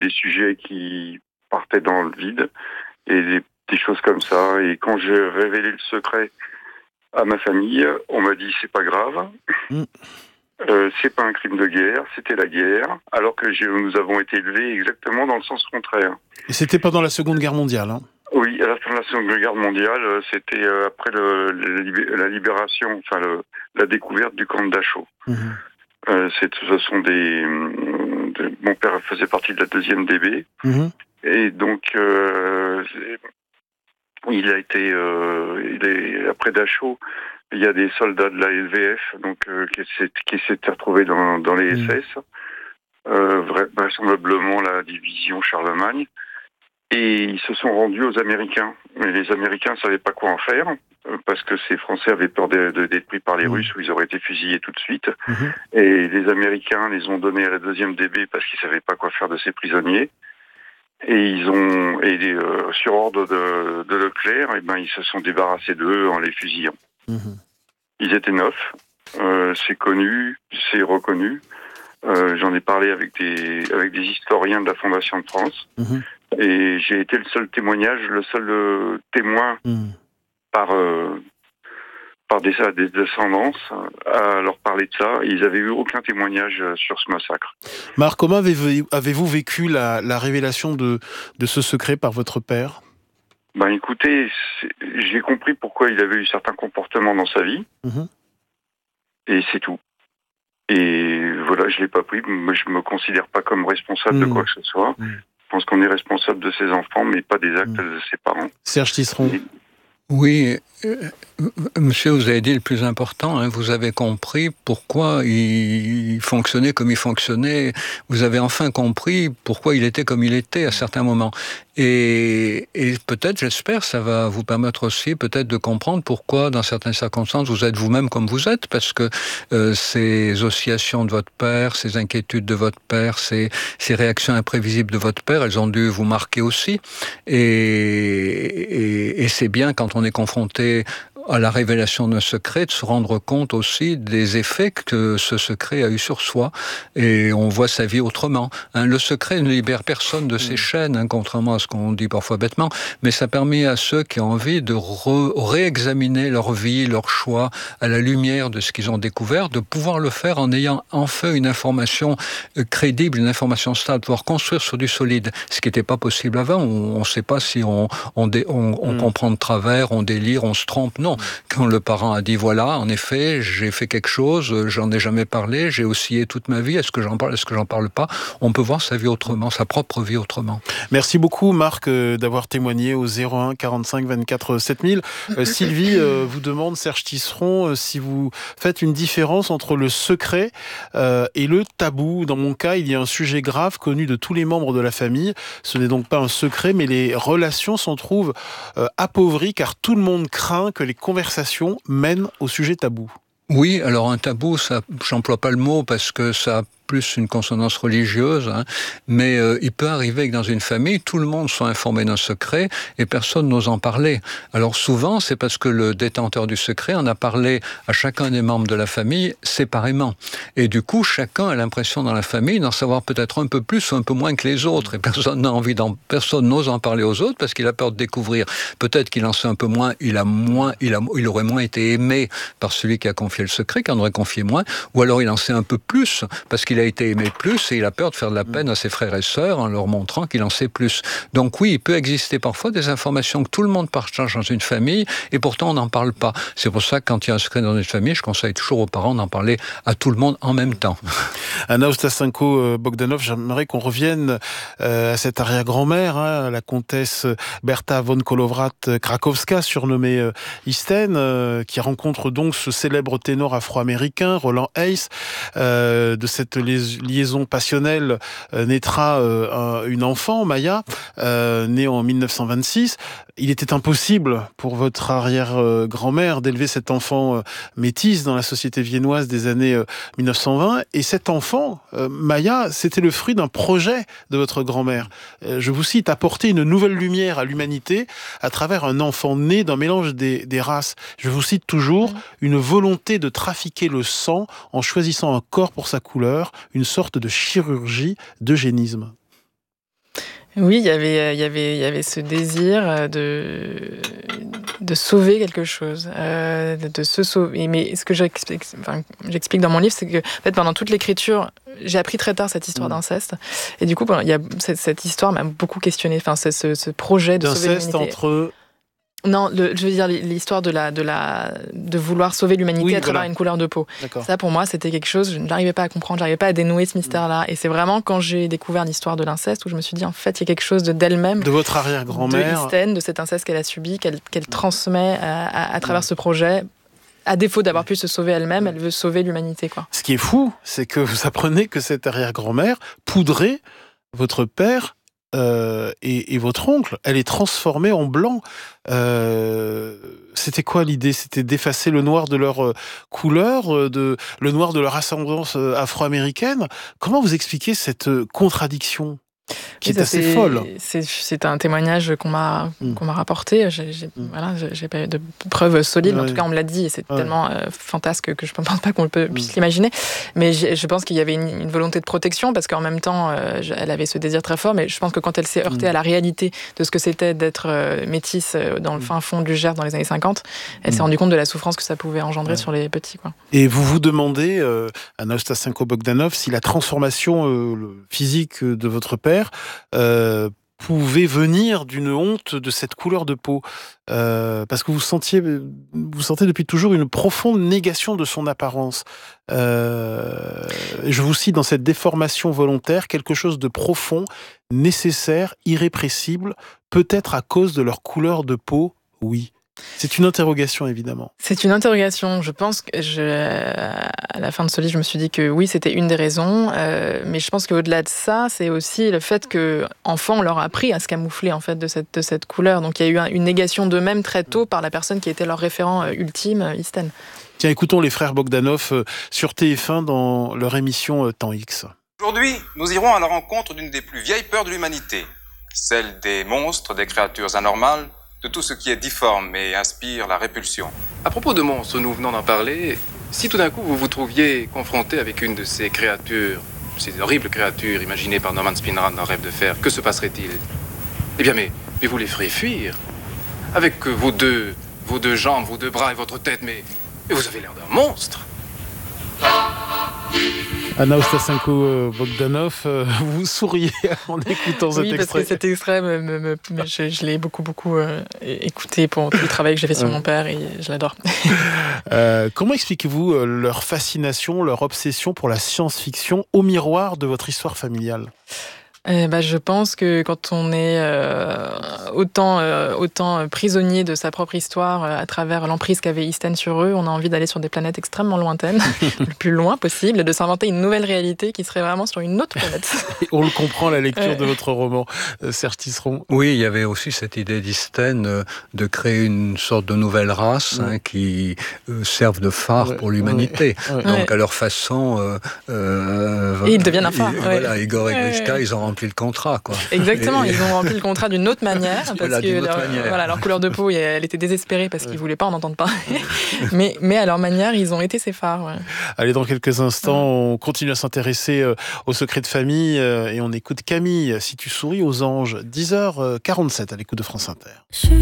des sujets qui partaient dans le vide et des choses comme ça. Et quand j'ai révélé le secret à ma famille, on m'a dit c'est pas grave, Mm. c'est pas un crime de guerre, c'était la guerre, alors que nous avons été élevés exactement dans le sens contraire. Et c'était pendant la Seconde Guerre mondiale, hein. Oui, à la fin de la Seconde Guerre mondiale, c'était après la libération, enfin la découverte du camp de Dachau. Mhm. Ce sont mon père faisait partie de la 2e DB, Mhm. et donc après Dachau, il y a des soldats de la LVF, donc qui s'étaient retrouvés dans les Mhm. SS, vraisemblablement la division Charlemagne. Et ils se sont rendus aux Américains. Mais les Américains ne savaient pas quoi en faire, parce que ces Français avaient peur d'être pris par les Russes, où ils auraient été fusillés tout de suite. Mhm. Et les Américains les ont donnés à la 2e DB parce qu'ils ne savaient pas quoi faire de ces prisonniers. Et sur ordre de Leclerc, ils se sont débarrassés d'eux en les fusillant. Mhm. Ils étaient 9. C'est connu, c'est reconnu. J'en ai parlé avec des historiens de la Fondation de France. Mhm. Et j'ai été le seul témoin Mhm. par des descendances à leur parler de ça. Ils n'avaient eu aucun témoignage sur ce massacre. Marc, comment avez-vous vécu la révélation de ce secret par votre père ? Écoutez, j'ai compris pourquoi il avait eu certains comportements dans sa vie, Mhm. et c'est tout. Et voilà, je l'ai pas pris. Moi, je me considère pas comme responsable de quoi que ce soit. Mhm. Je pense qu'on est responsable de ses enfants, mais pas des actes de ses parents. Serge Tisseron. Oui, monsieur, vous avez dit le plus important, hein, vous avez compris pourquoi il fonctionnait comme il fonctionnait, vous avez enfin compris pourquoi il était comme il était à certains moments. Et peut-être, j'espère, ça va vous permettre aussi peut-être de comprendre pourquoi, dans certaines circonstances, vous êtes vous-même comme vous êtes, parce que ces oscillations de votre père, ces inquiétudes de votre père, ces réactions imprévisibles de votre père, elles ont dû vous marquer aussi. Et c'est bien quand on est confronté à la révélation d'un secret, de se rendre compte aussi des effets que ce secret a eu sur soi. Et on voit sa vie autrement. Hein, le secret ne libère personne de ses chaînes, hein, contrairement à ce qu'on dit parfois bêtement, mais ça permet à ceux qui ont envie de réexaminer leur vie, leur choix, à la lumière de ce qu'ils ont découvert, de pouvoir le faire en ayant enfin une information crédible, une information stable, pouvoir construire sur du solide, ce qui n'était pas possible avant. On ne sait pas si on comprend de travers, on délire, on se trompe. Non, quand le parent a dit voilà, en effet, j'ai fait quelque chose, j'en ai jamais parlé, j'ai oscillé toute ma vie, est-ce que j'en parle, est-ce que j'en parle pas ? On peut voir sa vie autrement, sa propre vie autrement. Merci beaucoup Marc d'avoir témoigné au 01 45 24 7000. Sylvie vous demande, Serge Tisseron, si vous faites une différence entre le secret et le tabou. Dans mon cas, il y a un sujet grave connu de tous les membres de la famille. Ce n'est donc pas un secret, mais les relations s'en trouvent appauvries car tout le monde craint que les conversations mènent au sujet tabou. Oui, alors un tabou, ça, j'emploie pas le mot parce que ça a plus une consonance religieuse, hein, mais il peut arriver que dans une famille, tout le monde soit informé d'un secret et personne n'ose en parler. Alors souvent, c'est parce que le détenteur du secret en a parlé à chacun des membres de la famille séparément. Et du coup, chacun a l'impression dans la famille d'en savoir peut-être un peu plus ou un peu moins que les autres. Et personne n'ose en parler aux autres parce qu'il a peur de découvrir. Peut-être qu'il en sait un peu moins, il aurait moins été aimé par celui qui a confié le secret, qui en aurait confié moins, ou alors il en sait un peu plus parce qu'il a été aimé plus et il a peur de faire de la peine à ses frères et sœurs en leur montrant qu'il en sait plus. Donc oui, il peut exister parfois des informations que tout le monde partage dans une famille et pourtant on n'en parle pas. C'est pour ça que quand il y a un secret dans une famille, je conseille toujours aux parents d'en parler à tout le monde en même temps. Anna Ostasenko-Bogdanov, j'aimerais qu'on revienne à cette arrière-grand-mère, hein, la comtesse Berta von Kolowrat-Krakowska, surnommée Isten, qui rencontre donc ce célèbre ténor afro-américain, Roland Hayes. De cette liaison passionnelle naîtra une enfant, Maya, née en 1926. Il était impossible pour votre arrière-grand-mère d'élever cet enfant métis dans la société viennoise des années 1920. Et cet enfant, Maya, c'était le fruit d'un projet de votre grand-mère. Je vous cite, apporter une nouvelle lumière à l'humanité à travers un enfant né d'un mélange des races. Je vous cite toujours, une volonté de trafiquer le sang en choisissant un corps pour sa couleur, une sorte de chirurgie d'eugénisme. Oui, il y avait ce désir de sauver quelque chose, de se sauver. Mais ce que j'explique dans mon livre, c'est que en fait, pendant toute l'écriture, j'ai appris très tard cette histoire d'inceste. Et du coup, cette histoire m'a beaucoup questionnée. Enfin, ce projet de sauver l'humanité. D'inceste entre... Non, je veux dire l'histoire de vouloir sauver l'humanité à travers une couleur de peau. D'accord. Ça, pour moi, c'était quelque chose, je n'arrivais pas à comprendre, j'arrivais pas à dénouer ce mystère-là. Et c'est vraiment quand j'ai découvert l'histoire de l'inceste où je me suis dit, en fait, il y a quelque chose d'elle-même. De votre arrière-grand-mère. De Isten, de cet inceste qu'elle a subi, qu'elle transmet à travers ce projet. À défaut d'avoir pu se sauver elle-même, elle veut sauver l'humanité, quoi. Ce qui est fou, c'est que vous apprenez que cette arrière-grand-mère poudrait votre père et votre oncle. Elle est transformée en blanc. C'était quoi l'idée? C'était d'effacer le noir de leur couleur, le noir de leur ascendance afro-américaine. Comment vous expliquez cette contradiction qui est assez folle? C'est un témoignage qu'on m'a rapporté. J'ai pas eu de preuves solides. En tout cas, on me l'a dit. Et c'est tellement fantasque que je ne pense pas qu'on puisse l'imaginer. Mais je pense qu'il y avait une volonté de protection parce qu'en même temps, elle avait ce désir très fort. Mais je pense que quand elle s'est heurtée à la réalité de ce que c'était d'être métisse dans le fin fond du Gers dans les années 50, elle s'est rendue compte de la souffrance que ça pouvait engendrer sur les petits, quoi. Et vous vous demandez, Anna Ostasenko-Bogdanov, si la transformation physique de votre père pouvait venir d'une honte de cette couleur de peau, parce que vous sentez depuis toujours une profonde négation de son apparence. Je vous cite dans cette déformation volontaire, quelque chose de profond, nécessaire, irrépressible, peut-être à cause de leur couleur de peau, oui. C'est une interrogation, évidemment. C'est une interrogation. Je pense que à la fin de ce livre, je me suis dit que oui, c'était une des raisons. Mais je pense qu'au-delà de ça, c'est aussi le fait qu'enfant, on leur a appris à se camoufler en fait, de cette couleur. Donc il y a eu une négation d'eux-mêmes très tôt par la personne qui était leur référent ultime, Isten. Tiens, écoutons les frères Bogdanov sur TF1 dans leur émission Temps X. Aujourd'hui, nous irons à la rencontre d'une des plus vieilles peurs de l'humanité. Celle des monstres, des créatures anormales, de tout ce qui est difforme et inspire la répulsion. À propos de monstres, nous venons d'en parler. Si tout d'un coup vous vous trouviez confronté avec une de ces créatures, ces horribles créatures imaginées par Norman Spinrad dans Rêve de fer, que se passerait-il? Eh bien, mais vous les ferez fuir. Avec vos deux jambes, vos deux bras et votre tête, mais vous avez l'air d'un monstre. Anna Ostasenko-Bogdanov, vous souriez en écoutant cet extrait. Oui, parce que cet extrait, je l'ai beaucoup écouté pour tout le travail que j'ai fait sur mon père et je l'adore. Comment expliquez-vous leur fascination, leur obsession pour la science-fiction au miroir de votre histoire familiale ? Je pense que quand on est autant prisonnier de sa propre histoire à travers l'emprise qu'avait Isten sur eux, on a envie d'aller sur des planètes extrêmement lointaines, le plus loin possible, et de s'inventer une nouvelle réalité qui serait vraiment sur une autre planète. Et on le comprend à la lecture de votre roman, Serge Tisseron. Oui, il y avait aussi cette idée d'Isten de créer une sorte de nouvelle race qui serve de phare pour l'humanité. Donc à leur façon... et ils deviennent un phare. Voilà, Igor et Grishka, ils ont rempli le contrat, quoi. Exactement, ils ont rempli le contrat d'une autre manière, parce que leur couleur de peau, elle était désespérée parce qu'ils ne voulaient pas en entendre parler. mais à leur manière, ils ont été ces phares. Ouais. Allez, dans quelques instants, on continue à s'intéresser aux secrets de famille et on écoute Camille, Si tu souris aux anges, 10h47 à l'écoute de France Inter.